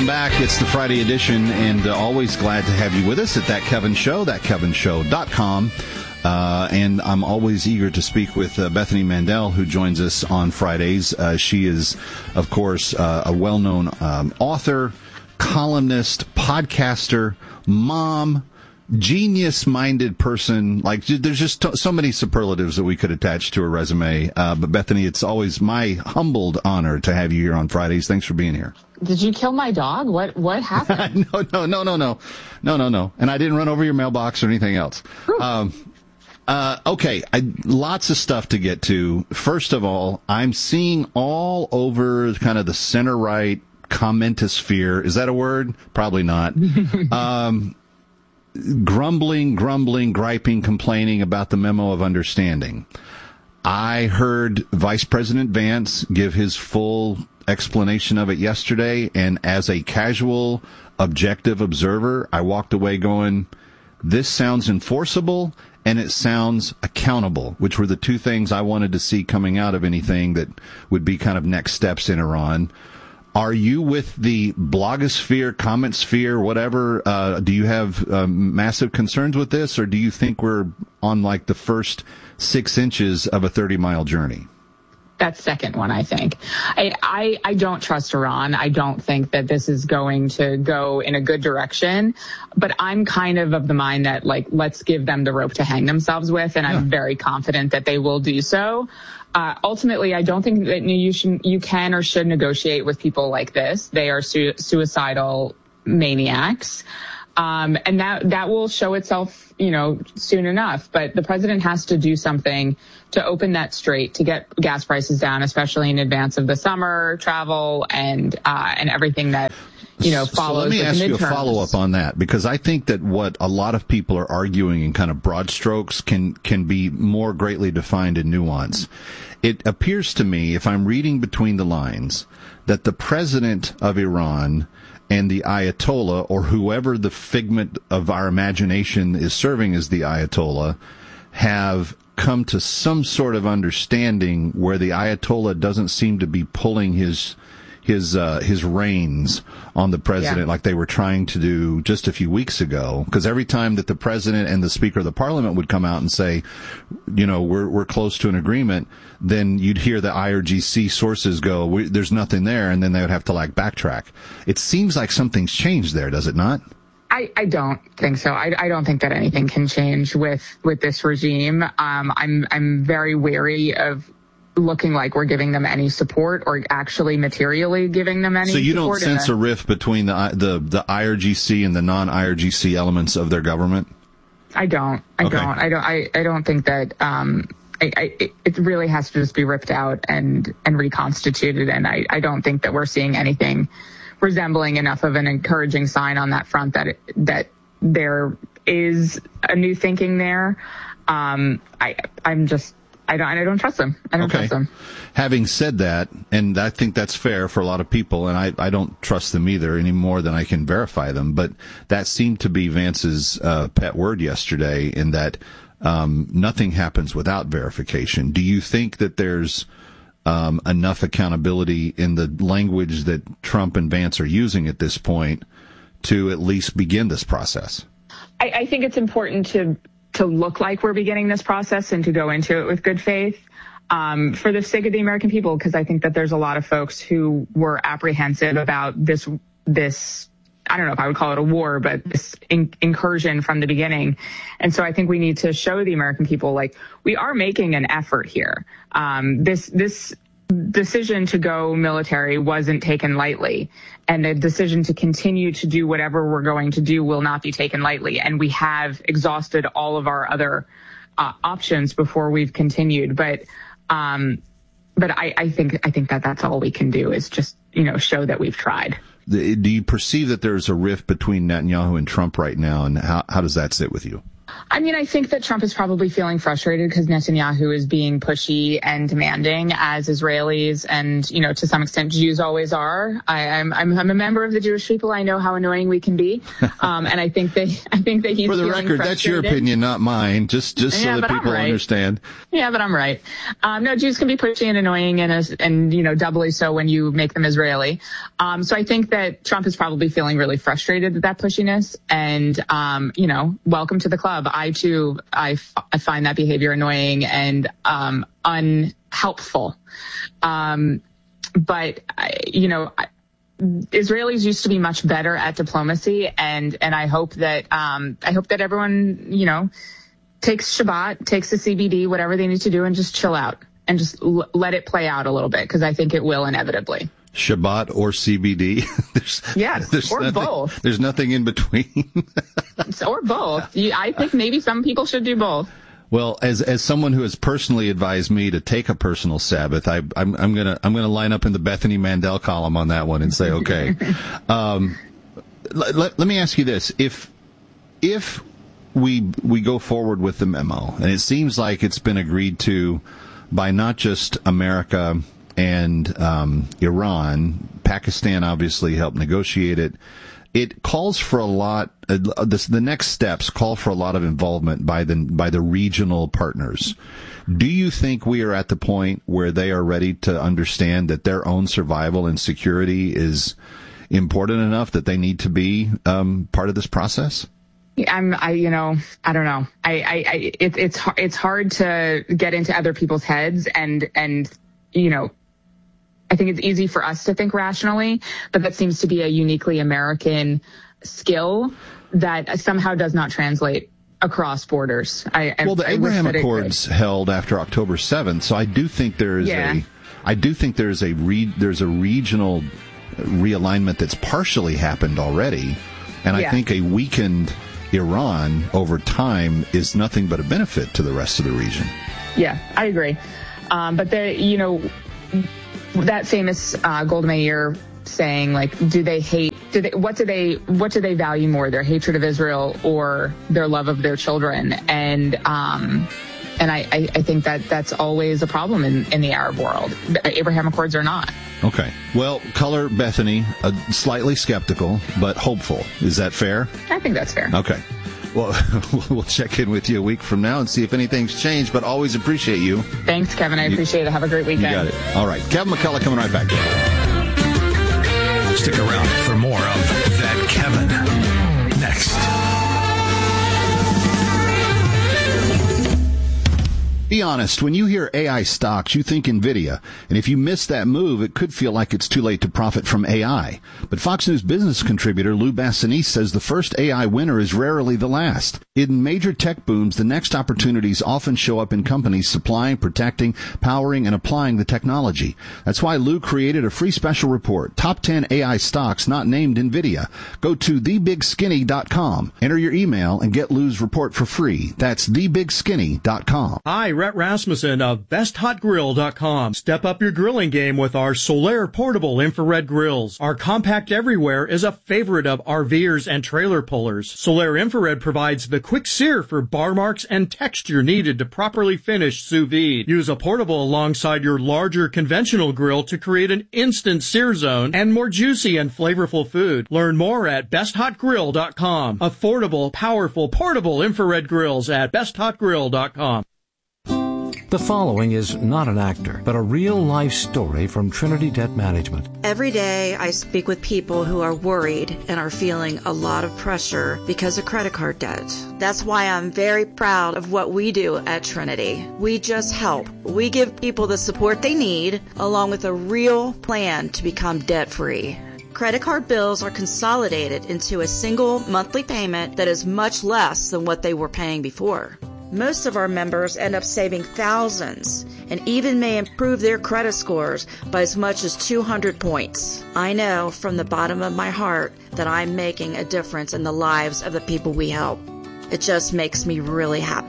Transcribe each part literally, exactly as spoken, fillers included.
back. It's the Friday edition, and uh, always glad to have you with us at That Kevin Show, that kevin show dot com. Uh, and I'm always eager to speak with uh, Bethany Mandel, who joins us on Fridays. Uh, she is, of course, uh, a well-known um, author, columnist, podcaster, mom, genius-minded person. Like, there's just t- so many superlatives that we could attach to her resume. Uh, but Bethany, it's always my humbled honor to have you here on Fridays. Thanks for being here. Did you kill my dog? What what happened? no, no, no, no, no, no, no, no. And I didn't run over your mailbox or anything else. Um, uh, okay, I, lots of stuff to get to. First of all, I'm seeing all over kind of the center-right commentosphere. Is that a word? Probably not. um, grumbling, grumbling, griping, complaining about the memo of understanding. I heard Vice President Vance give his full explanation of it yesterday, and as a casual, objective observer, I walked away going, this sounds enforceable and it sounds accountable, which were the two things I wanted to see coming out of anything that would be kind of next steps in Iran. Are you with the blogosphere, comment sphere, whatever? Uh, do you have uh, massive concerns with this, or do you think we're on like the first six inches of a thirty-mile journey? That second one, I think. I, I, I don't trust Iran. I don't think that this is going to go in a good direction. But I'm kind of of the mind that, like, let's give them the rope to hang themselves with, and yeah. I'm very confident that they will do so. Uh, ultimately, I don't think that you should, you can or should negotiate with people like this. They are su- suicidal maniacs. Um, and that, that will show itself, you know, soon enough. But the president has to do something to open that strait, to get gas prices down, especially in advance of the summer travel and, uh, and everything that, you know, follows. So let me ask you a follow-up on that, because I think that what a lot of people are arguing in kind of broad strokes can, can be more greatly defined in nuance. It appears to me, if I'm reading between the lines, that the president of Iran and the Ayatollah, or whoever the figment of our imagination is serving as the Ayatollah, have come to some sort of understanding where the Ayatollah doesn't seem to be pulling his his uh, his reins on the president yeah. like they were trying to do just a few weeks ago. Because every time that the president and the Speaker of the Parliament would come out and say, you know, we're we're close to an agreement, then you'd hear the I R G C sources go, we, there's nothing there, and then they would have to like backtrack. It seems like something's changed there, does it not? I, I don't think so. I, I don't think that anything can change with, with this regime. Um, I'm I'm very wary of looking like we're giving them any support or actually materially giving them any support. So you don't sense a, a rift between the the the I R G C and the non-I R G C elements of their government? I don't. I okay. don't. I don't. I, I don't think that. Um, I, I, it really has to just be ripped out and and reconstituted. And I, I don't think that we're seeing anything resembling enough of an encouraging sign on that front that it, that there is a new thinking there. Um, I I'm just. I don't, I don't trust them. I don't okay. trust them. Having said that, and I think that's fair for a lot of people, and I, I don't trust them either any more than I can verify them, but that seemed to be Vance's uh, pet word yesterday, in that um, nothing happens without verification. Do you think that there's um, enough accountability in the language that Trump and Vance are using at this point to at least begin this process? I, I think it's important to to look like we're beginning this process and to go into it with good faith, um, for the sake of the American people, because I think that there's a lot of folks who were apprehensive about this, this, I don't know if I would call it a war, but this in- incursion from the beginning. And so I think we need to show the American people, like, we are making an effort here. Um, this, this decision to go military wasn't taken lightly, and the decision to continue to do whatever we're going to do will not be taken lightly. And we have exhausted all of our other uh, options before we've continued. But, um, but I, I think I think that that's all we can do, is just, you know, show that we've tried. Do you perceive that there's a rift between Netanyahu and Trump right now, and how how does that sit with you? I mean, I think that Trump is probably feeling frustrated because Netanyahu is being pushy and demanding, as Israelis and, you know, to some extent Jews always are. I, I'm, I'm I'm a member of the Jewish people. I know how annoying we can be, um, and I think that I think that he's for the feeling record, that's your opinion, not mine. Just just so yeah, that people right. understand. Yeah, but I'm right. Um, no, Jews can be pushy and annoying, and and you know, doubly so when you make them Israeli. Um, so I think that Trump is probably feeling really frustrated at that pushiness, and um, you know, welcome to the club. I too, I, f- I find that behavior annoying and um, unhelpful. Um, but I, you know, I, Israelis used to be much better at diplomacy, and and I hope that um, I hope that everyone, you know, takes Shabbat, takes the C B D, whatever they need to do, and just chill out and just l- let it play out a little bit, because I think it will inevitably. Shabbat or C B D? there's, yes, there's or nothing, both. There's nothing in between. Or both. I think maybe some people should do both. Well, as as someone who has personally advised me to take a personal Sabbath, I, I'm I'm gonna I'm gonna line up in the Bethany Mandel column on that one and say, okay. um, let, let, let me ask you this: if if we we go forward with the memo, and it seems like it's been agreed to by not just America and um, Iran, Pakistan obviously helped negotiate it. It calls for a lot. Uh, this, the next steps call for a lot of involvement by the by the regional partners. Do you think we are at the point where they are ready to understand that their own survival and security is important enough that they need to be um, part of this process? I'm, I, you know, I don't know. I, I, I it, it's it's hard to get into other people's heads, and and you know. I think it's easy for us to think rationally, but that seems to be a uniquely American skill that somehow does not translate across borders. I, well, the I Abraham Accords held after October seventh, so I do think there is yeah. a, I do think there is a re, there's a regional realignment that's partially happened already, and yeah. I think a weakened Iran over time is nothing but a benefit to the rest of the region. Yeah, I agree, um, but there, you know. That famous uh, Golda Meir saying, like, do they hate? Do they? What do they? What do they value more? Their hatred of Israel or their love of their children? And um, and I, I, I think that that's always a problem in, in the Arab world. The Abraham Accords are not. Okay. Well, color Bethany, uh, slightly skeptical but hopeful. Is that fair? I think that's fair. Okay. Well, we'll check in with you a week from now and see if anything's changed, but always appreciate you. Thanks, Kevin. I appreciate it. Have a great weekend. You got it. All right. Kevin McCullough coming right back. Stick around for more of That Kevin next. Be honest, when you hear A I stocks, you think NVIDIA. And if you miss that move, it could feel like it's too late to profit from A I. But Fox News business contributor Lou Bassanese says the first A I winner is rarely the last. In major tech booms, the next opportunities often show up in companies supplying, protecting, powering, and applying the technology. That's why Lou created a free special report, Top ten A I Stocks Not Named NVIDIA. Go to the big skinny dot com. Enter your email and get Lou's report for free. That's the big skinny dot com. Hi, Rhett Rasmussen of best hot grill dot com. Step up your grilling game with our Solaire portable infrared grills. Our compact everywhere is a favorite of RVers and trailer pullers. Solaire infrared provides the quick sear for bar marks and texture needed to properly finish sous vide. Use a portable alongside your larger conventional grill to create an instant sear zone and more juicy and flavorful food. Learn more at best hot grill dot com. Affordable, powerful, portable infrared grills at best hot grill dot com. The following is not an actor, but a real-life story from Trinity Debt Management. Every day I speak with people who are worried and are feeling a lot of pressure because of credit card debt. That's why I'm very proud of what we do at Trinity. We just help. We give people the support they need, along with a real plan to become debt-free. Credit card bills are consolidated into a single monthly payment that is much less than what they were paying before. Most of our members end up saving thousands and even may improve their credit scores by as much as two hundred points. I know from the bottom of my heart that I'm making a difference in the lives of the people we help. It just makes me really happy.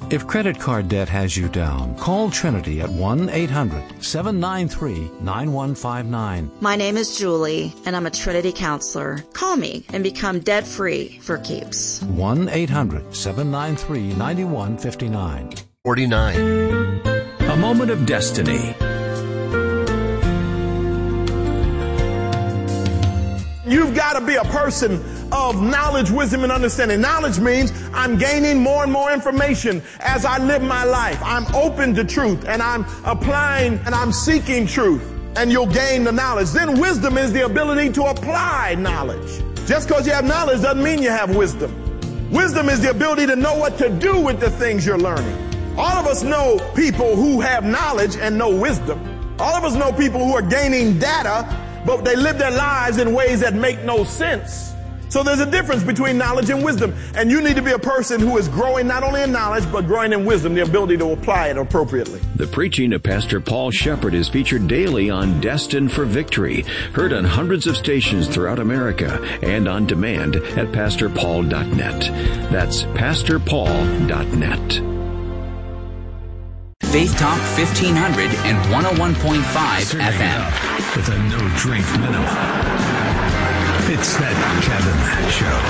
If credit card debt has you down, call Trinity at one eight hundred seven nine three nine one five nine. My name is Julie, and I'm a Trinity counselor. Call me and become debt-free for keeps. one eight hundred seven nine three nine one five nine. forty-nine. A moment of destiny. You've got to be a person of knowledge, wisdom, and understanding. Knowledge means I'm gaining more and more information as I live my life. I'm open to truth, and I'm applying, and I'm seeking truth, and you'll gain the knowledge. Then wisdom is the ability to apply knowledge. Just because you have knowledge doesn't mean you have wisdom. Wisdom is the ability to know what to do with the things you're learning. All of us know people who have knowledge and no wisdom. All of us know people who are gaining data, but they live their lives in ways that make no sense. So there's a difference between knowledge and wisdom. And you need to be a person who is growing not only in knowledge, but growing in wisdom, the ability to apply it appropriately. The preaching of Pastor Paul Shepherd is featured daily on Destined for Victory, heard on hundreds of stations throughout America and on demand at pastor paul dot net. That's pastor paul dot net. Faith Talk fifteen hundred and one oh one point five Serving F M. up with a no-drink minimum. It's That Kevin Show.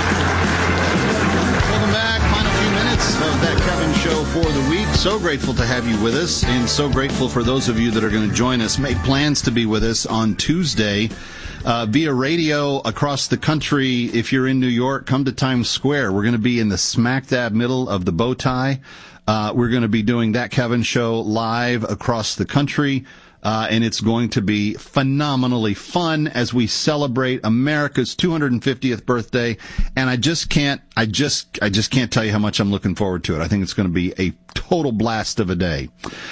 Welcome back. Final few minutes of That Kevin Show for the week. So grateful to have you with us, and so grateful for those of you that are going to join us. Make plans to be with us on Tuesday uh, via radio across the country. If you're in New York, come to Times Square. We're going to be in the smack dab middle of the bow tie. Uh, we're going to be doing That Kevin Show live across the country. Uh, and it's going to be phenomenally fun as we celebrate America's two hundred fiftieth birthday. And I just can't, I just, I just can't tell you how much I'm looking forward to it. I think it's going to be a total blast of a day.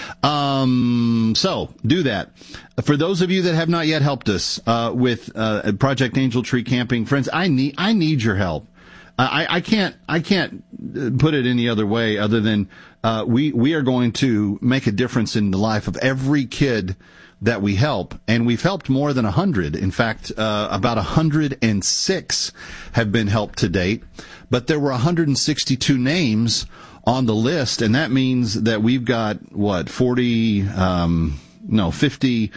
Um, so do that. For those of you that have not yet helped us, uh, with, uh, Project Angel Tree Camping, friends, I need, I need your help. I, I can't, I can't put it any other way other than, uh, we, we are going to make a difference in the life of every kid that we help. And we've helped more than a hundred. In fact, uh, about a hundred and six have been helped to date, but there were one hundred sixty-two names on the list. And that means that we've got what, forty, um, no, fifty,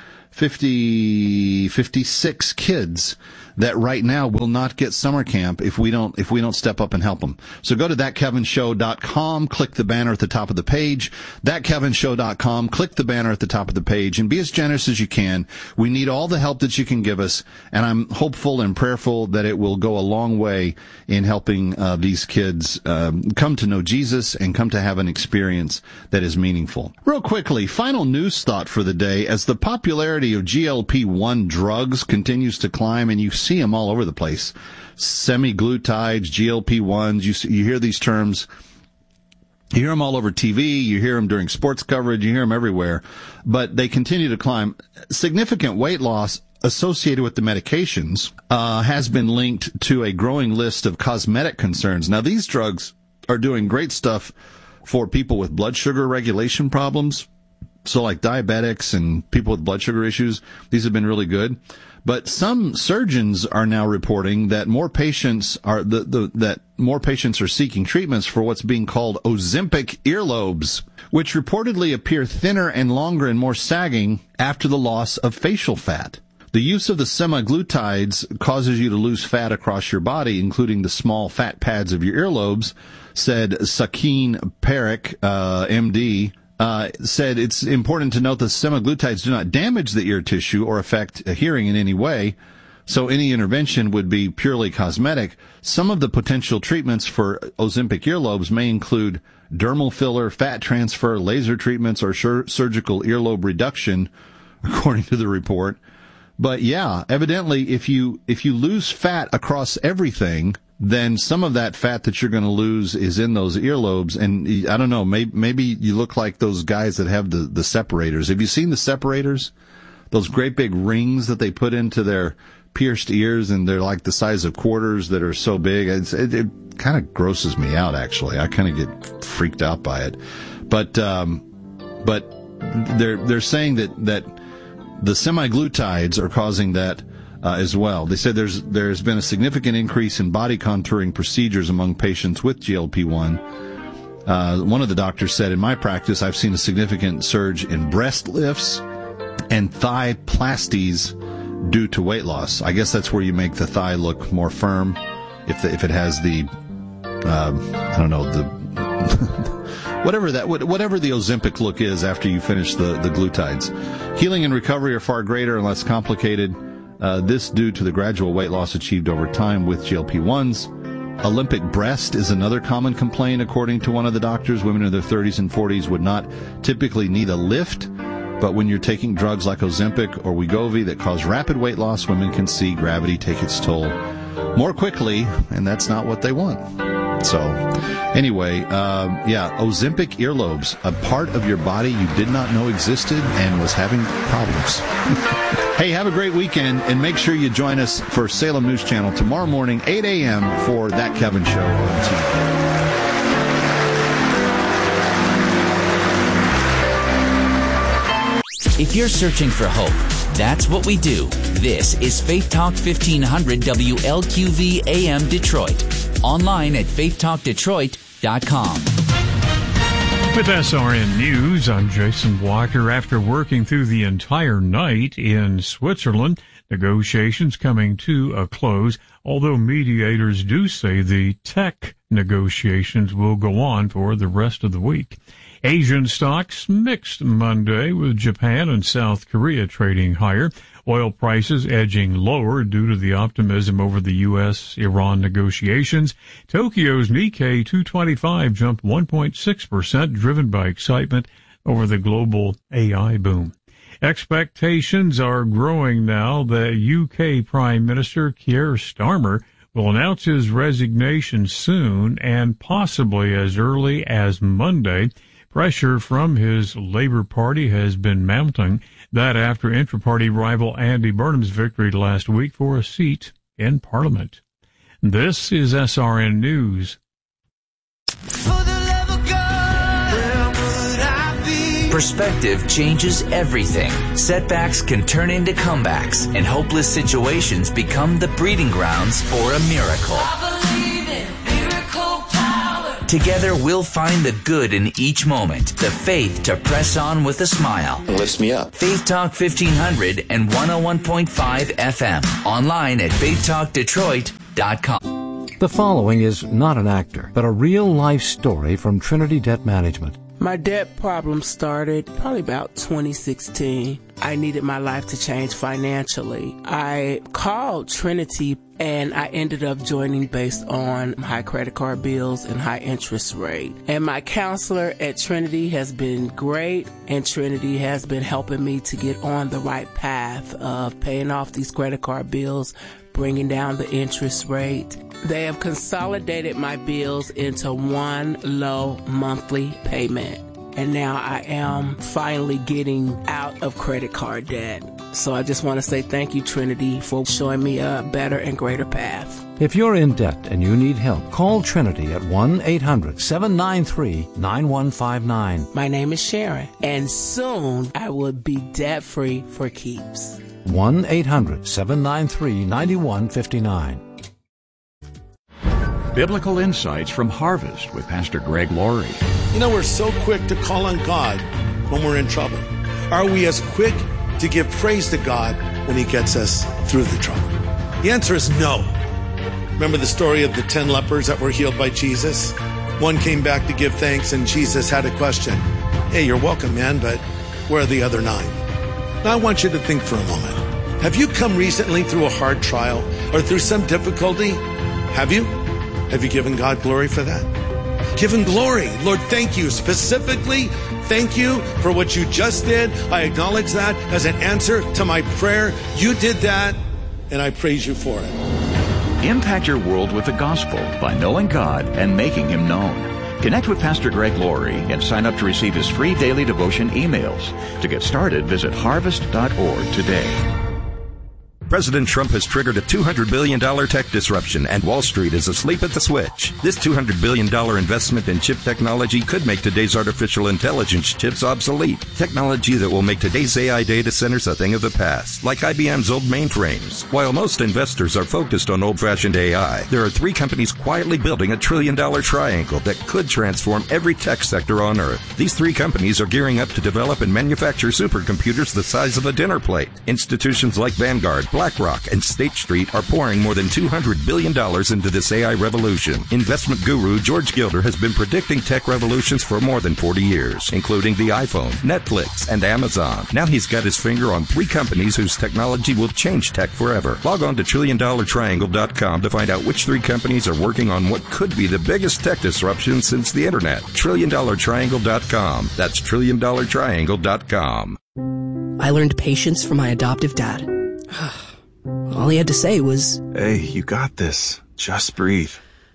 fifty, fifty-six kids that right now will not get summer camp if we don't if we don't step up and help them. So go to that kevin show dot com, click the banner at the top of the page, that kevin show dot com, click the banner at the top of the page, and be as generous as you can. We need all the help that you can give us, and I'm hopeful and prayerful that it will go a long way in helping uh, these kids um, come to know Jesus and come to have an experience that is meaningful. Real quickly, final news thought for the day. As the popularity of G L P one drugs continues to climb, and you see them all over the place, semaglutides, G L P ones, you, see, you hear these terms, you hear them all over T V, you hear them during sports coverage, you hear them everywhere, but they continue to climb. Significant weight loss associated with the medications uh, has been linked to a growing list of cosmetic concerns. Now, these drugs are doing great stuff for people with blood sugar regulation problems. So like diabetics and people with blood sugar issues, these have been really good. But some surgeons are now reporting that more patients are the, the that more patients are seeking treatments for what's being called Ozempic earlobes, which reportedly appear thinner and longer and more sagging after the loss of facial fat. The use of the semaglutides causes you to lose fat across your body, including the small fat pads of your earlobes, said Sakeen Parekh, uh, M D. Uh, said it's important to note that semaglutides do not damage the ear tissue or affect hearing in any way, so any intervention would be purely cosmetic. Some of the potential treatments for Ozempic earlobes may include dermal filler, fat transfer, laser treatments, or sur- surgical earlobe reduction, according to the report. But yeah, evidently, if you if you lose fat across everything, then some of that fat that you're going to lose is in those earlobes. And I don't know, maybe, maybe you look like those guys that have the, the separators. Have you seen the separators? Those great big rings that they put into their pierced ears, and they're like the size of quarters that are so big. It's, it it kind of grosses me out, actually. I kind of get freaked out by it. But, um, but they're, they're saying that, that the semaglutides are causing that Uh, as well. They said there's there's been a significant increase in body contouring procedures among patients with G L P one, Uh, one of the doctors said, in my practice, I've seen a significant surge in breast lifts and thigh plasties due to weight loss. I guess that's where you make the thigh look more firm. If the, if it has the, um, I don't know, the whatever that whatever the Ozempic look is after you finish the the glutides. Healing and recovery are far greater and less complicated. Uh, this due to the gradual weight loss achieved over time with G L P ones. Olympic breast is another common complaint, according to one of the doctors. Women in their thirties and forties would not typically need a lift, but when you're taking drugs like Ozempic or Wegovy that cause rapid weight loss, women can see gravity take its toll more quickly, and that's not what they want. So, anyway, uh, yeah, Ozempic earlobes, a part of your body you did not know existed and was having problems. Hey, have a great weekend, and make sure you join us for Salem News Channel tomorrow morning, eight a.m. for That Kevin Show on T V. If you're searching for hope, that's what we do. This is Faith Talk fifteen hundred W L Q V A M Detroit. Online at faith talk detroit dot com. With S R N News, I'm Jason Walker. After working through the entire night in Switzerland, negotiations coming to a close, although mediators do say the tech negotiations will go on for the rest of the week. Asian stocks mixed Monday, with Japan and South Korea trading higher. Oil prices edging lower due to the optimism over the U S Iran negotiations. Tokyo's Nikkei two twenty-five jumped one point six percent, driven by excitement over the global A I boom. Expectations are growing now that U K Prime Minister Keir Starmer will announce his resignation soon, and possibly as early as Monday. Pressure from his Labour Party has been mounting, that after intra-party rival Andy Burnham's victory last week for a seat in Parliament. This is S R N News. Perspective changes everything. Setbacks can turn into comebacks, and hopeless situations become the breeding grounds for a miracle. Together, we'll find the good in each moment, the faith to press on with a smile. It lifts me up. Faith Talk fifteen hundred and one oh one point five F M. Online at faith talk detroit dot com. The following is not an actor, but a real-life story from Trinity Debt Management. My debt problem started probably about twenty sixteen. I needed my life to change financially. I called Trinity and I ended up joining based on high credit card bills and high interest rate. And my counselor at Trinity has been great, and Trinity has been helping me to get on the right path of paying off these credit card bills, bringing down the interest rate. They have consolidated my bills into one low monthly payment. And now I am finally getting out of credit card debt. So I just want to say thank you, Trinity, for showing me a better and greater path. If you're in debt and you need help, call Trinity at one eight hundred seven nine three nine one five nine. My name is Sharon, and soon I will be debt-free for keeps. one eight hundred seven nine three nine one five nine. Biblical Insights from Harvest with Pastor Greg Laurie. You know, we're so quick to call on God when we're in trouble. Are we as quick to give praise to God when He gets us through the trouble? The answer is no. Remember the story of the ten lepers that were healed by Jesus? One came back to give thanks, and Jesus had a question. Hey, you're welcome, man, but where are the other nine? Now I want you to think for a moment. Have you come recently through a hard trial or through some difficulty? Have you? Have you given God glory for that? Give Him glory. Lord, thank you. Specifically, thank you for what you just did. I acknowledge that as an answer to my prayer. You did that, and I praise you for it. Impact your world with the gospel by knowing God and making Him known. Connect with Pastor Greg Laurie and sign up to receive his free daily devotion emails. To get started, visit harvest dot org today. President Trump has triggered a two hundred billion dollars tech disruption, and Wall Street is asleep at the switch. This two hundred billion dollars investment in chip technology could make today's artificial intelligence chips obsolete. Technology that will make today's A I data centers a thing of the past, like I B M's old mainframes. While most investors are focused on old-fashioned A I, there are three companies quietly building a trillion-dollar triangle that could transform every tech sector on Earth. These three companies are gearing up to develop and manufacture supercomputers the size of a dinner plate. Institutions like Vanguard, BlackRock, and State Street are pouring more than two hundred billion dollars into this A I revolution. Investment guru George Gilder has been predicting tech revolutions for more than forty years, including the iPhone, Netflix, and Amazon. Now he's got his finger on three companies whose technology will change tech forever. Log on to trillion dollar triangle dot com to find out which three companies are working on what could be the biggest tech disruption since the internet. trillion dollar triangle dot com. That's trillion dollar triangle dot com. I learned patience from my adoptive dad. All he had to say was, "Hey, you got this. Just breathe."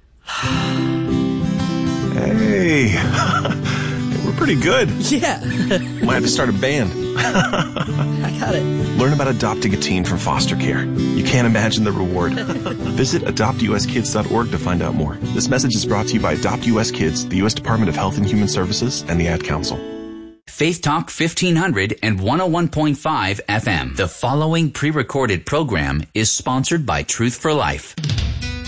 Hey, we're pretty good. Yeah. Might have to start a band. I got it. Learn about adopting a teen from foster care. You can't imagine the reward. Visit adopt u s kids dot org to find out more. This message is brought to you by Adopt U S Kids, the U S Department of Health and Human Services, and the Ad Council. Faith Talk fifteen hundred and one oh one point five F M. The following pre-recorded program is sponsored by Truth for Life.